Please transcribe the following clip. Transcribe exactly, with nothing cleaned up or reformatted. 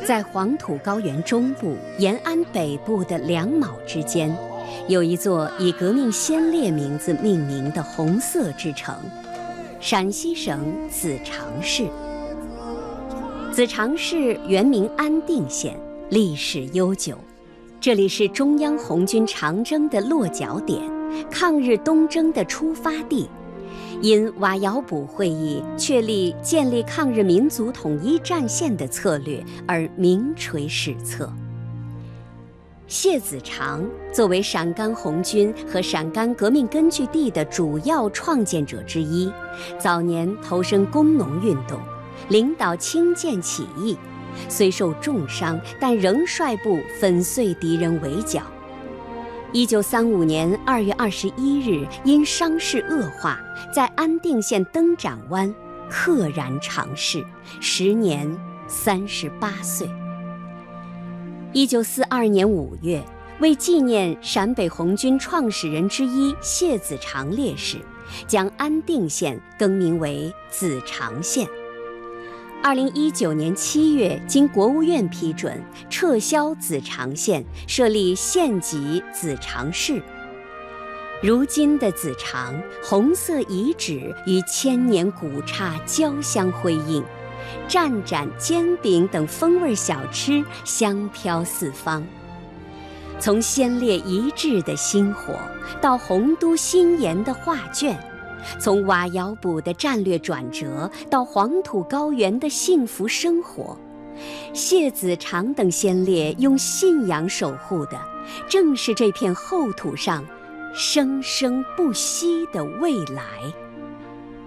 在黄土高原中部、延安北部的两卯之间，有一座以革命先烈名字命名的红色之城——陕西省子长市。子长市原名安定县，历史悠久。这里是中央红军长征的落脚点，抗日东征的出发地。因瓦窑堡会议确立建立抗日民族统一战线的策略而名垂史册。谢子长作为陕甘红军和陕甘革命根据地的主要创建者之一，早年投身工农运动，领导清涧起义，虽受重伤，但仍率部粉碎敌人围剿。一九三五年二月二十一日，因伤势恶化，在安定县灯盏湾溘然长逝，时年三十八岁。一九四二年五月，为纪念陕北红军创始人之一谢子长烈士，将安定县更名为子长县。二零一九年七月，经国务院批准，撤销子长县，设立县级子长市。如今的子长，红色遗址与千年古刹交相辉映，蘸盏、煎饼等风味小吃香飘四方。从先烈遗志的星火，到洪都新颜的画卷，从瓦窑堡的战略转折到黄土高原的幸福生活，谢子长等先烈用信仰守护的，正是这片厚土上生生不息的未来。